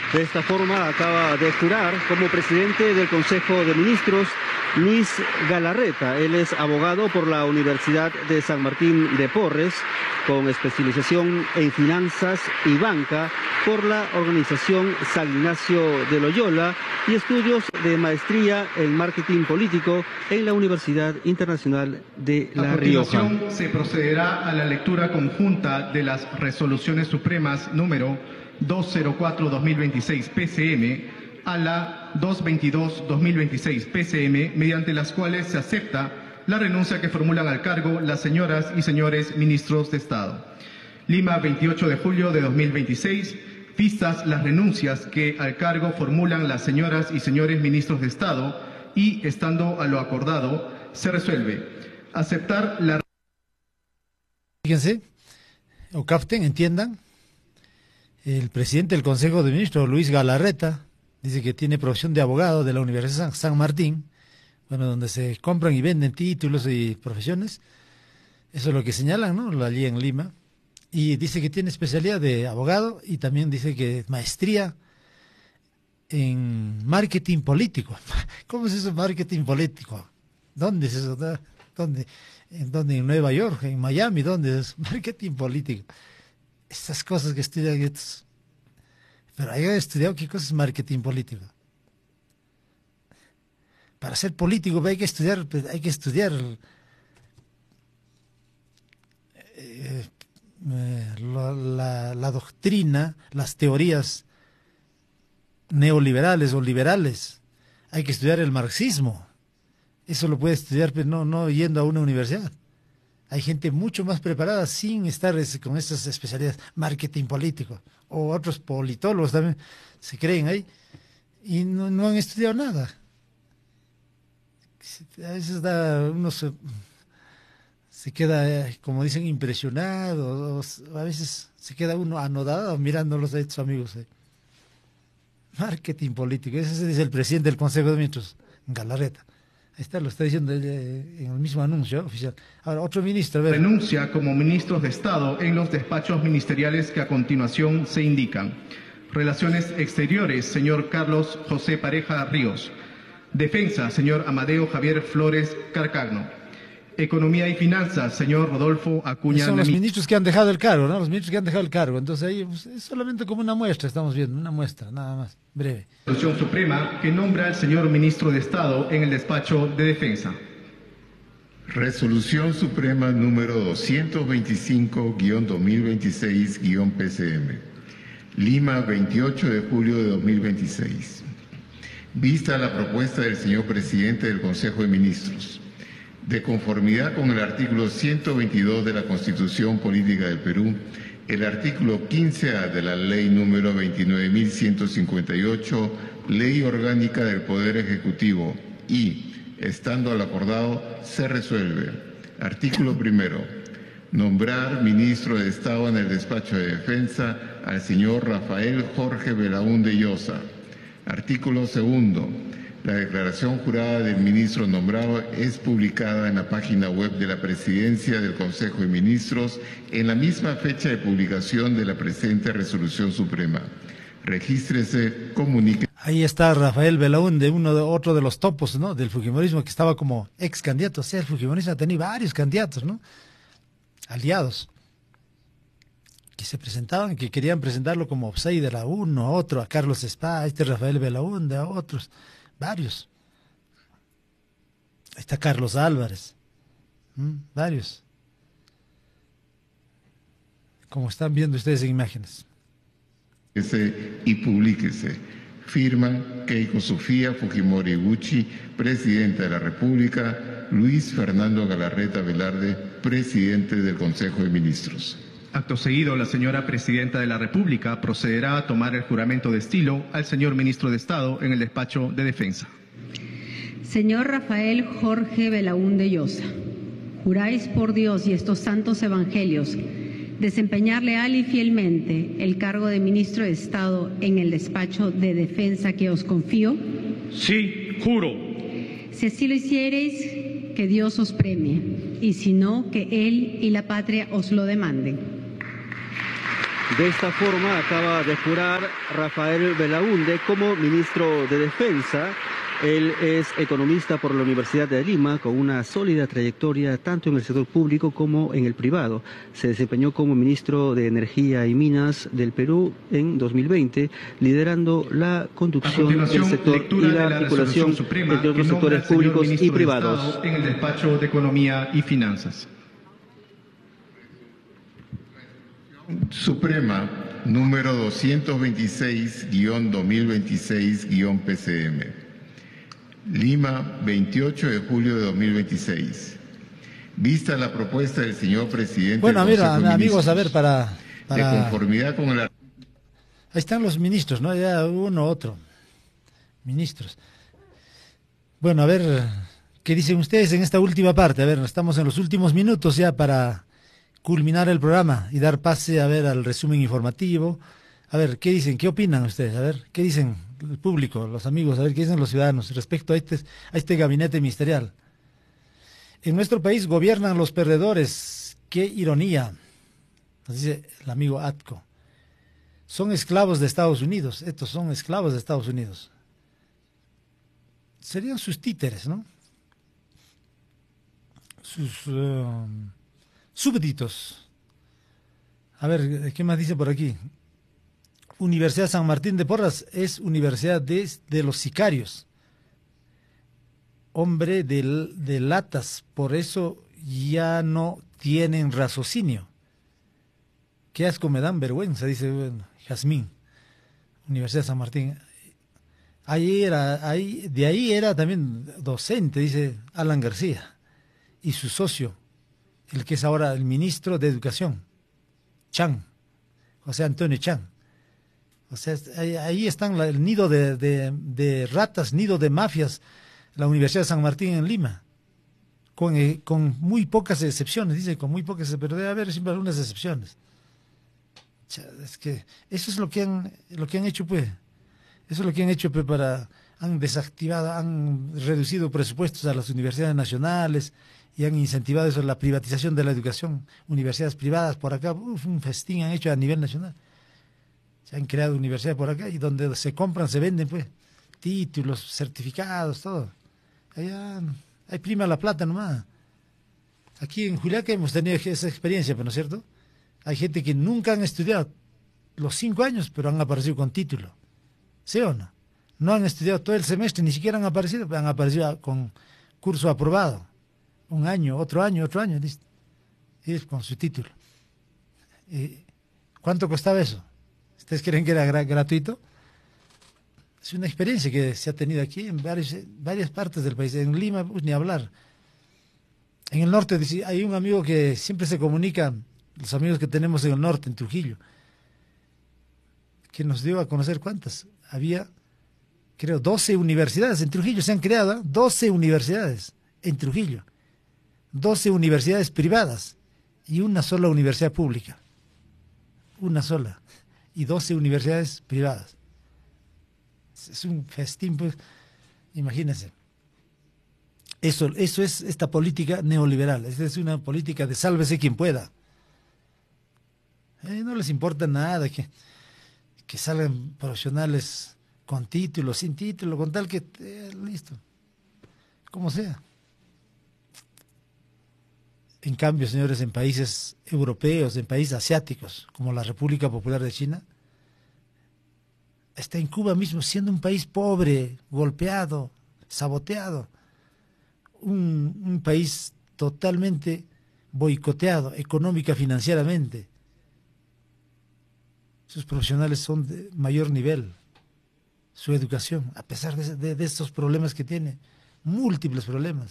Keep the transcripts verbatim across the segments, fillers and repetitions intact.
De esta forma acaba de jurar como presidente del Consejo de Ministros Luis Galarreta. Él es abogado por la Universidad de San Martín de Porres, con especialización en finanzas y banca por la organización San Ignacio de Loyola y estudios de maestría en marketing político en la Universidad Internacional de La Rioja. A continuación se procederá a la lectura conjunta de las resoluciones supremas número doscientos cuatro dos mil veintiséis P C M a la doscientos veintidós dos mil veintiséis P C M, mediante las cuales se acepta la renuncia que formulan al cargo las señoras y señores ministros de Estado. Lima, veintiocho de julio de dos mil veintiséis. Vistas las renuncias que al cargo formulan las señoras y señores ministros de Estado y, estando a lo acordado, se resuelve aceptar la... Fíjense, o capten, entiendan, el presidente del Consejo de Ministros, Luis Galarreta, dice que tiene profesión de abogado de la Universidad San Martín, bueno, donde se compran y venden títulos y profesiones. Eso es lo que señalan, ¿no? Allí en Lima. Y dice que tiene especialidad de abogado y también dice que maestría en marketing político. ¿Cómo es eso, marketing político? ¿Dónde es eso? ¿Dónde? ¿En dónde? ¿En Nueva York? ¿En Miami? ¿Dónde es? Marketing político. Estas cosas que estudian estos. Pero hay estudiado qué cosa es marketing político. Para ser político hay que estudiar, hay que estudiar eh, eh, la, la, la doctrina, las teorías neoliberales o liberales. Hay que estudiar el marxismo. Eso lo puede estudiar, pero no, no yendo a una universidad. Hay gente mucho más preparada sin estar con esas especialidades, marketing político, o otros politólogos también se creen ahí y no, no han estudiado nada. A veces da, uno se, se queda, como dicen, impresionado, o a veces se queda uno anodado mirándolos a estos amigos. Eh. Marketing político, ese es el presidente del Consejo de Ministros, Galarreta. Ahí está, lo está diciendo en el mismo anuncio oficial. Ahora, otro ministro. A ver. Renuncia como ministros de Estado en los despachos ministeriales que a continuación se indican. Relaciones Exteriores, señor Carlos José Pareja Ríos. Defensa, señor Amadeo Javier Flores Carcagno. Economía y Finanzas, señor Rodolfo Acuña. Son los ministros que han dejado el cargo, ¿no? Los ministros que han dejado el cargo. Entonces ahí pues, es solamente como una muestra, estamos viendo, una muestra, nada más, breve. Resolución Suprema que nombra al señor ministro de Estado en el despacho de Defensa. Resolución Suprema número doscientos veinticinco guión dos mil veintiséis guión P C M. Lima, veintiocho de julio de dos mil veintiséis. Vista la propuesta del señor presidente del Consejo de Ministros, de conformidad con el artículo ciento veintidós de la Constitución Política del Perú, el artículo quince A de la Ley número veintinueve mil ciento cincuenta y ocho, Ley Orgánica del Poder Ejecutivo, y, estando al acordado, se resuelve. Artículo primero. Nombrar ministro de Estado en el despacho de Defensa al señor Rafael Jorge Belaúnde Llosa. Artículo segundo. La declaración jurada del ministro nombrado es publicada en la página web de la Presidencia del Consejo de Ministros en la misma fecha de publicación de la presente resolución suprema. Regístrese, comunique. Ahí está Rafael Belaúnde, uno de, otro de los topos, ¿no?, del fujimorismo, que estaba como ex candidato. O sea, el fujimorismo ha tenido varios candidatos, ¿no?, aliados, que se presentaban, que querían presentarlo como outsider a uno, a otro, a Carlos Spa, a este Rafael Belaúnde, a otros. Varios. Ahí está Carlos Álvarez. ¿Mm? Varios. Como están viendo ustedes en imágenes. Y publíquese. Firman Keiko Sofía Fujimori Gucci, Presidenta de la República, Luis Fernando Galarreta Velarde, Presidente del Consejo de Ministros. Acto seguido, la señora Presidenta de la República procederá a tomar el juramento de estilo al señor Ministro de Estado en el despacho de Defensa. Señor Rafael Jorge Belaúnde Llosa, juráis por Dios y estos santos evangelios desempeñar leal y fielmente el cargo de Ministro de Estado en el despacho de Defensa que os confío. Sí, juro. Si así lo hiciereis, que Dios os premie, y si no, que Él y la patria os lo demanden. De esta forma acaba de jurar Rafael Belaúnde como ministro de Defensa. Él es economista por la Universidad de Lima, con una sólida trayectoria tanto en el sector público como en el privado. Se desempeñó como ministro de Energía y Minas del Perú en dos mil veinte, liderando la conducción del sector y la articulación entre otros sectores públicos y privados. En el despacho de Economía y Finanzas. Suprema número doscientos veintiséis guión dos mil veintiséis guión P C M. Lima, veintiocho de julio de dos mil veintiséis. Vista la propuesta del señor presidente. Bueno, mira, amigos, a ver, para, para... De conformidad con el... Ahí están los ministros, ¿no? Ya uno, otro. Ministros. Bueno, a ver, ¿qué dicen ustedes en esta última parte? A ver, estamos en los últimos minutos ya para culminar el programa y dar pase, a ver, al resumen informativo. A ver, ¿qué dicen? ¿Qué opinan ustedes? A ver, ¿qué dicen el público, los amigos? A ver, ¿qué dicen los ciudadanos respecto a este, a este gabinete ministerial? En nuestro país gobiernan los perdedores. ¡Qué ironía! Nos dice el amigo Atco. Son esclavos de Estados Unidos. Estos son esclavos de Estados Unidos. Serían sus títeres, ¿no? Sus... Uh, súbditos. A ver, ¿qué más dice por aquí? Universidad San Martín de Porras es universidad de, de los sicarios. Hombre de, de latas, por eso ya no tienen raciocinio. Qué asco, me dan vergüenza, dice bueno, Jazmín. Universidad San Martín. Ahí era, ahí, de ahí era también docente, dice Alan García. Y su socio, el que es ahora el ministro de Educación, Chan, José Antonio Chan. O sea, ahí, ahí están la, el nido de, de, de ratas, nido de mafias, la Universidad de San Martín en Lima, con, eh, con muy pocas excepciones, dice, con muy pocas, pero debe haber siempre algunas excepciones. Es que eso es lo que han, lo que han hecho, pues, eso es lo que han hecho, pues, para, han desactivado, han reducido presupuestos a las universidades nacionales, y han incentivado eso, la privatización de la educación, universidades privadas por acá, uf, un festín han hecho a nivel nacional. Se han creado universidades por acá y donde se compran, se venden, pues, títulos, certificados, todo. Allá, ahí prima la plata nomás. Aquí en Juliaca hemos tenido esa experiencia, ¿no es cierto? Hay gente que nunca han estudiado los cinco años, pero han aparecido con título. ¿Sí o no? No han estudiado todo el semestre, ni siquiera han aparecido, pero han aparecido con curso aprobado. Un año, otro año, otro año, y con su título. ¿Y cuánto costaba eso? ¿Ustedes creen que era gra gratuito? Es una experiencia que se ha tenido aquí en varios, varias partes del país. En Lima, pues, ni hablar. En el norte hay un amigo que siempre se comunica, los amigos que tenemos en el norte, en Trujillo, que nos dio a conocer cuántas. Había, creo, doce universidades en Trujillo, se han creado, ¿eh? doce universidades en Trujillo. doce universidades privadas y una sola universidad pública. Una sola. Y doce universidades privadas. Es un festín, pues, imagínense. Eso, eso es esta política neoliberal. Esta es una política de sálvese quien pueda. Eh, no les importa nada que, que salgan profesionales con título, sin título, con tal que, eh, listo, como sea. En cambio, señores, en países europeos, en países asiáticos, como la República Popular de China, está en Cuba mismo, siendo un país pobre, golpeado, saboteado, un, un país totalmente boicoteado, económica, financieramente. Sus profesionales son de mayor nivel, su educación, a pesar de, de, de estos problemas que tiene, múltiples problemas.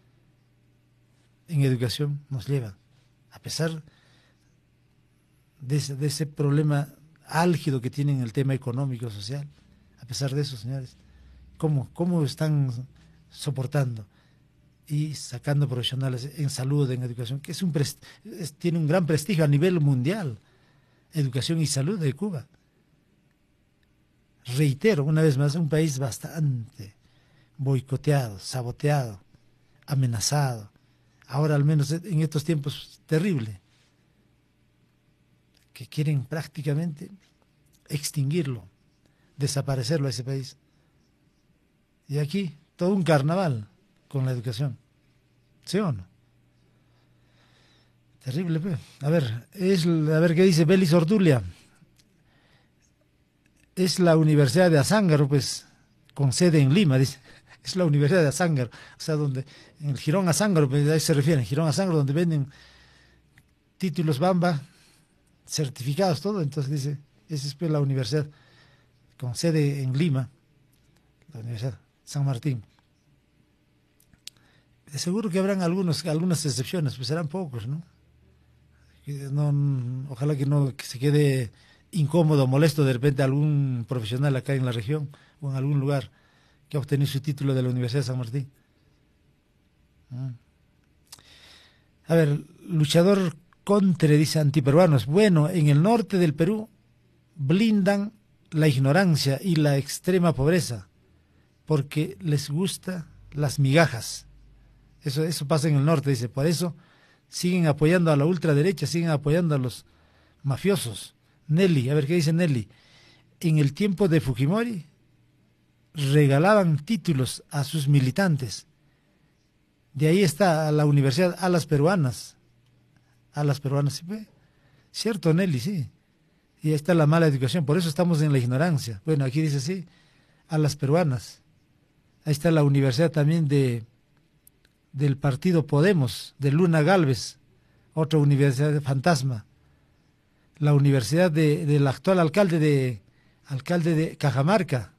En educación nos lleva, a pesar de ese, de ese problema álgido que tienen en el tema económico, social, a pesar de eso, señores, ¿cómo, cómo están soportando y sacando profesionales en salud, en educación, que es un es, tiene un gran prestigio a nivel mundial, educación y salud de Cuba? Reitero, una vez más, un país bastante boicoteado, saboteado, amenazado. Ahora, al menos en estos tiempos, terrible, que quieren prácticamente extinguirlo, desaparecerlo a ese país. Y aquí todo un carnaval con la educación. ¿Sí o no? Terrible, pues. A ver, es, a ver qué dice Belis Ortulia. Es la Universidad de Azángaro, pues, con sede en Lima, dice. Es la Universidad de Azángaro. O sea, donde, en el Girón Azángaro, pues, a eso se refieren, Girón Azángaro, donde venden títulos Bamba, certificados, todo. Entonces dice, esa es pues la universidad con sede en Lima, la Universidad San Martín. De seguro que habrán algunos, algunas excepciones, pues serán pocos, ¿no? No, ojalá que no que se quede incómodo, molesto de repente algún profesional acá en la región o en algún lugar que ha obtenido su título de la Universidad de San Martín. A ver, luchador Contre dice antiperuanos. Bueno, en el norte del Perú blindan la ignorancia y la extrema pobreza porque les gusta las migajas. Eso, eso pasa en el norte, dice. Por eso siguen apoyando a la ultraderecha, siguen apoyando a los mafiosos. Nelly, a ver qué dice Nelly. En el tiempo de Fujimori regalaban títulos a sus militantes. De ahí está la universidad a las peruanas. A las peruanas, ¿sí? Cierto, Nelly, sí. Y ahí está la mala educación, por eso estamos en la ignorancia. Bueno, aquí dice sí, a las peruanas. Ahí está la universidad también de del partido Podemos, de Luna Galvez, otra universidad de fantasma. La universidad de, del actual alcalde de alcalde de Cajamarca,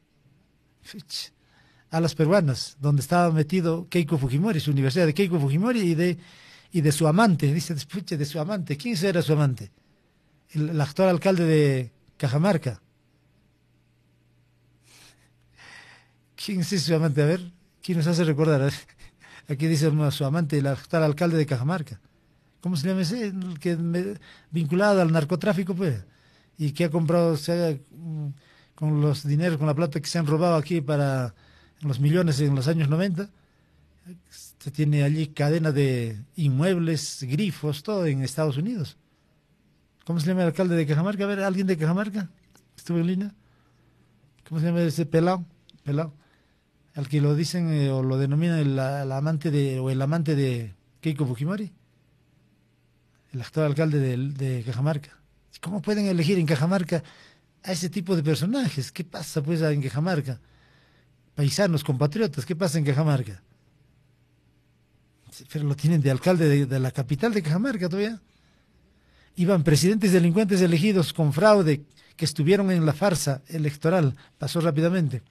a las peruanas, donde estaba metido Keiko Fujimori, su universidad de Keiko Fujimori y de y de su amante, dice, de su amante. ¿Quién era su amante? El, el actual alcalde de Cajamarca. ¿Quién es su amante? A ver, ¿quién nos hace recordar? Aquí dice su amante, el actual alcalde de Cajamarca. ¿Cómo se llama ese? El que me, vinculado al narcotráfico, pues, y que ha comprado, o sea, con los dineros, con la plata que se han robado aquí para los millones en los años noventa. Se tiene allí cadena de inmuebles, grifos, todo en Estados Unidos. ¿Cómo se llama el alcalde de Cajamarca? A ver, ¿alguien de Cajamarca? ¿Estuvo en línea? ¿Cómo se llama ese pelado? Pelado. Al que lo dicen eh, o lo denominan el, el amante de o el amante de Keiko Fujimori. El actual alcalde de, de Cajamarca. ¿Cómo pueden elegir en Cajamarca a ese tipo de personajes? ¿Qué pasa pues en Cajamarca? Paisanos, compatriotas, ¿qué pasa en Cajamarca? Pero lo tienen de alcalde de, de la capital de Cajamarca todavía. Iban presidentes delincuentes elegidos con fraude que estuvieron en la farsa electoral. Pasó rápidamente.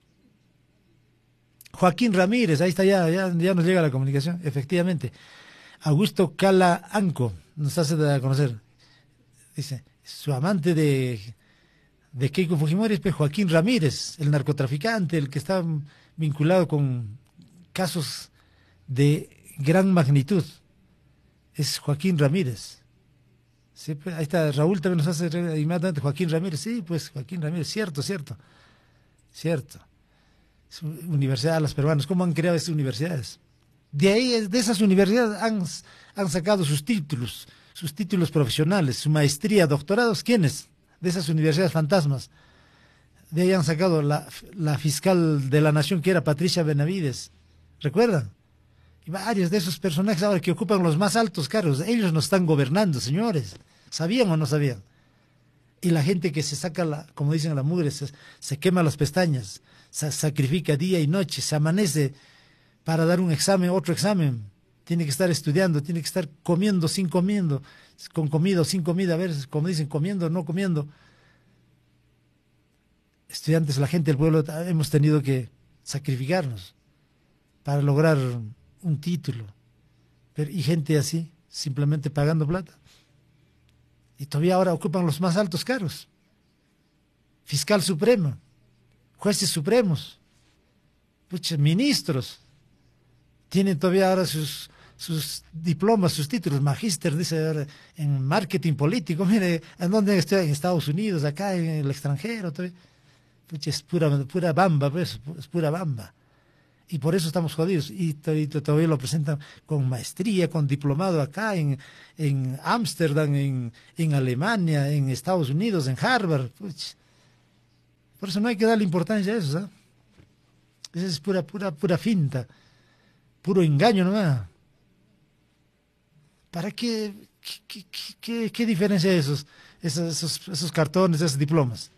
Joaquín Ramírez, ahí está ya, ya, ya nos llega la comunicación, efectivamente. Augusto Cala Anco nos hace de conocer. Dice, su amante de, de Keiko Fujimori es Joaquín Ramírez, el narcotraficante, el que está vinculado con casos de gran magnitud. Es Joaquín Ramírez. Sí, pues, ahí está, Raúl también nos hace inmediatamente Joaquín Ramírez. Sí, pues Joaquín Ramírez, cierto, cierto. Cierto. Universidad a las peruanas, ¿cómo han creado estas universidades? De ahí, de esas universidades han, han sacado sus títulos, sus títulos profesionales, su maestría, doctorados. ¿Quiénes? De esas universidades fantasmas. De ahí han sacado la, la fiscal de la nación, que era Patricia Benavides. ¿Recuerdan? Y varios de esos personajes ahora que ocupan los más altos cargos, ellos nos están gobernando, señores. ¿Sabían o no sabían? Y la gente que se saca, la, como dicen la mugre, se, se quema las pestañas, se sacrifica día y noche, se amanece para dar un examen, otro examen. Tiene que estar estudiando, tiene que estar comiendo, sin comiendo, con comida o sin comida, a ver, como dicen, comiendo o no comiendo. Estudiantes, la gente del pueblo, hemos tenido que sacrificarnos para lograr un título. Pero, y gente así, simplemente pagando plata. Y todavía ahora ocupan los más altos cargos. Fiscal supremo, jueces supremos, pucha, ministros. Tienen todavía ahora sus, sus diplomas, sus títulos, magíster, dice ahora, en marketing político. Mire, ¿en dónde estoy? En Estados Unidos, acá, en el extranjero. Todavía. Pucha, es pura, pura bamba, pues, es pura bamba. Y por eso estamos jodidos. Y todavía lo presentan con maestría, con diplomado acá en en Ámsterdam, en, en Alemania, en Estados Unidos, en Harvard. Puch. Por eso no hay que darle importancia a eso, ¿sabes? Esa es pura, pura, pura finta. Puro engaño nomás. ¿Para qué? ¿Qué, qué, qué, qué diferencia hay esos, esos, esos, esos cartones, esos diplomas?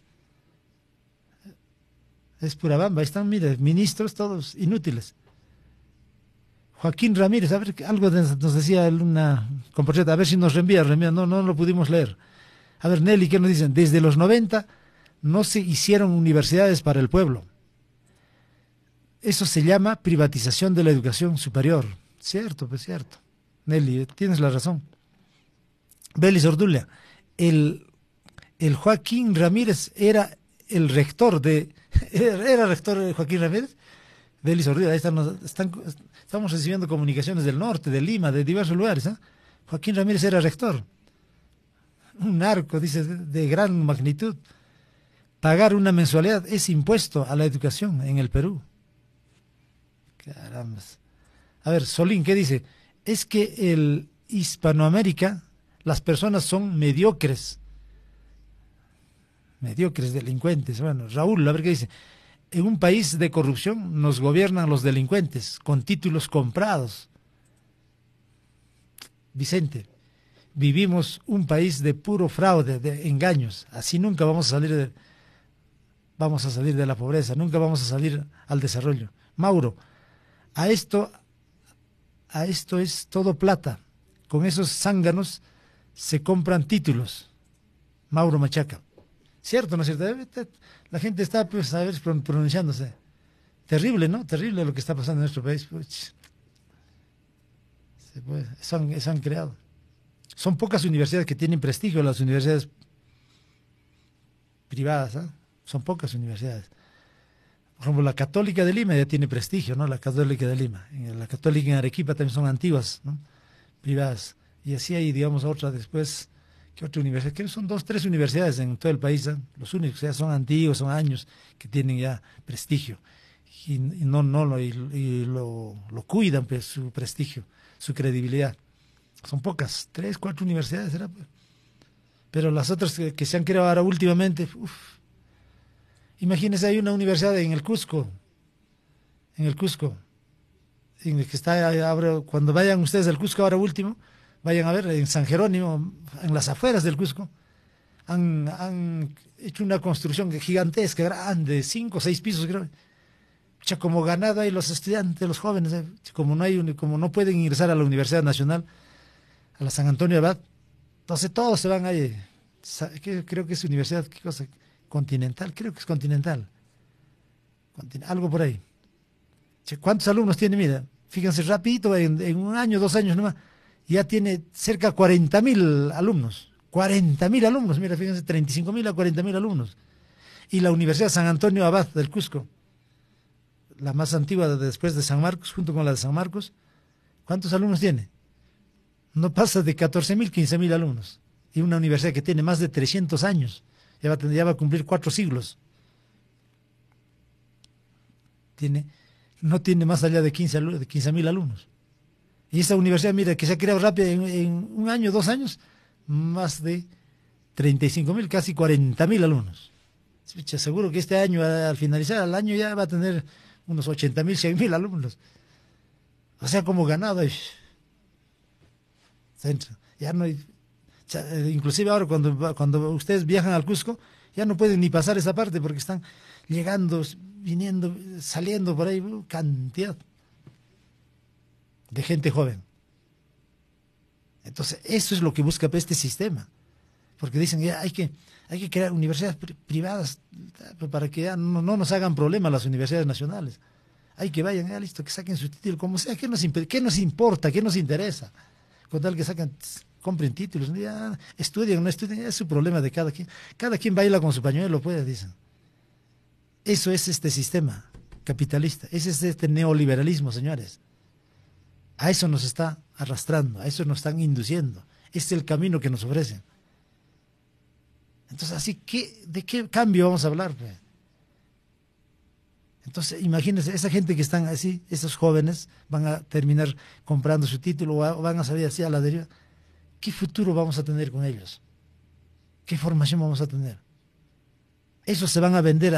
Es pura bamba. Ahí están, mire, ministros todos inútiles. Joaquín Ramírez, a ver, algo nos decía una compatriota, a ver si nos reenvía, reenvía, no, no lo pudimos leer. A ver, Nelly, ¿qué nos dicen? Desde los noventa no se hicieron universidades para el pueblo. Eso se llama privatización de la educación superior. Cierto, pues cierto. Nelly, tienes la razón. Belis Ordulia, el, el Joaquín Ramírez era el rector de... ¿Era, era rector Joaquín Ramírez? Belis Ordulia, ahí están, están, estamos recibiendo comunicaciones del norte, de Lima, de diversos lugares. ¿eh? Joaquín Ramírez era rector. Un narco, dice, de, de gran magnitud. Pagar una mensualidad es impuesto a la educación en el Perú. Caramba. A ver, Solín, ¿qué dice? Es que en Hispanoamérica las personas son mediocres. Mediocres, delincuentes. Bueno, Raúl, a ver qué dice. En un país de corrupción nos gobiernan los delincuentes con títulos comprados. Vicente, vivimos un país de puro fraude, de engaños. Así nunca vamos a salir de, vamos a salir de la pobreza, nunca vamos a salir al desarrollo. Mauro, a esto, a esto es todo plata. Con esos zánganos se compran títulos. Mauro Machaca. ¿Cierto, no es cierto? La gente está, pues, a ver, pronunciándose. Terrible, ¿no? Terrible lo que está pasando en nuestro país. Se puede, eso, han, eso han creado. Son pocas universidades que tienen prestigio, las universidades privadas, ¿eh? Son pocas universidades. Por ejemplo, la Católica de Lima ya tiene prestigio, ¿no? La Católica de Lima. La Católica en Arequipa también son antiguas, ¿no? Privadas. Y así hay, digamos, otra después... ¿Qué otra universidad? Que son dos, tres universidades en todo el país, ¿eh? Los únicos, ya son antiguos, son años que tienen ya prestigio. Y, y no, no lo, y, y lo, lo cuidan, pues, su prestigio, su credibilidad. Son pocas, tres, cuatro universidades, ¿será? Pero las otras que, que se han creado ahora últimamente, uf. Imagínense, hay una universidad en el Cusco, en el Cusco, en el que está, ahora, cuando vayan ustedes al Cusco ahora último, vayan a ver, en San Jerónimo, en las afueras del Cusco, han, han hecho una construcción gigantesca, grande, cinco o seis pisos, creo. Ya como ganado ahí los estudiantes, los jóvenes, ¿eh? como no hay, como no pueden ingresar a la Universidad Nacional, a la San Antonio Abad, entonces todos se van ahí. Creo que es universidad, ¿qué cosa? Continental, creo que es Continental. Algo por ahí. ¿Cuántos alumnos tiene? Mira, fíjense, rapidito, en, en un año, dos años nomás, ya tiene cerca de cuarenta mil alumnos. cuarenta mil alumnos, mira, fíjense, treinta y cinco mil a cuarenta mil alumnos. Y la Universidad San Antonio Abad del Cusco, la más antigua después de San Marcos, junto con la de San Marcos, ¿cuántos alumnos tiene? No pasa de catorce mil, quince mil alumnos. Y una universidad que tiene más de trescientos años, ya va a, tener, ya va a cumplir cuatro siglos. Tiene, no tiene más allá de quince mil alumnos. Y esta universidad, mira, que se ha creado rápido en, en un año, dos años, más de treinta y cinco mil, casi cuarenta mil alumnos. Seguro que este año, al finalizar el año, ya va a tener unos ochenta mil, cien mil alumnos. O sea, como ganado. Ya no hay, inclusive ahora cuando, cuando ustedes viajan al Cusco, ya no pueden ni pasar esa parte porque están llegando, viniendo, saliendo por ahí, cantidad de gente joven. Entonces, eso es lo que busca este sistema. Porque dicen que hay que, hay que crear universidades pri privadas para que ya no, no nos hagan problema las universidades nacionales. Hay que vayan, ya listo, que saquen su título, como sea, ¿qué nos, qué nos importa? ¿Qué nos interesa? Con tal que saquen, compren títulos, ya estudien, no estudien, es su problema de cada quien. Cada quien baila con su pañuelo, pues, dicen. Eso es este sistema capitalista, ese es este neoliberalismo, señores. A eso nos está arrastrando, a eso nos están induciendo. Este es el camino que nos ofrecen. Entonces, así, ¿qué, ¿de qué cambio vamos a hablar? Pues? Entonces, imagínense, esa gente que están así, esos jóvenes van a terminar comprando su título o van a salir así a la deriva. ¿Qué futuro vamos a tener con ellos? ¿Qué formación vamos a tener? Esos se van a vender